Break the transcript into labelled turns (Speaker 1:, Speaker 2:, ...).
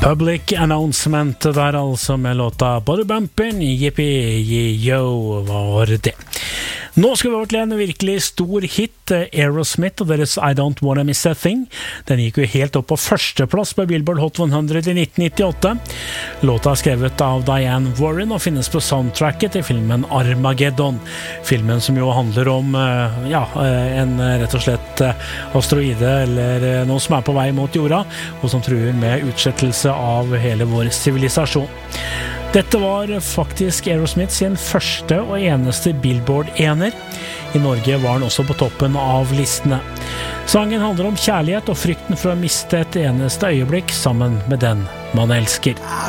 Speaker 1: Public Announcement der altså med låta Body Bumpin', Yippie, Yo var det. Nå skal vi over til en virkelig stor hit, Aerosmith og deres I Don't Wanna Miss a Thing. Den gikk jo helt opp på førsteplass på Billboard Hot 100 i 1998. Låta er skrevet av Diane Warren og finnes på soundtracket til filmen Armageddon. Filmen som jo handler om en rett og slett asteroide eller noe som er på vei mot jorda, og som truer med utslettelse av hele vår sivilisasjon. Dette var faktisk Aerosmith sin første og eneste Billboard-ener. I Norge var den også på toppen av listene. Sangen handler om kjærlighet og frykten for å miste et eneste øyeblikk sammen med den man elsker.